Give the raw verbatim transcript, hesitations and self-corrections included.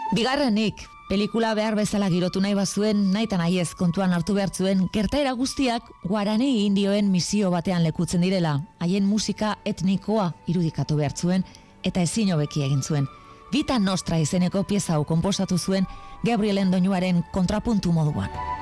Bigarrenik, pelikula behar bezala girotu nahi bazuen, nahi eta nahi ez kontuan hartu behar zuen, gertaera guztiak Guarani indioen misio batean lekutzen direla, haien musika etnikoa irudikatu behar zuen, eta ezin hobeki egin zuen. Vita Nostra izeneko pieza hau konposatu zuen Gabrielen doinuaren kontrapuntu moduan.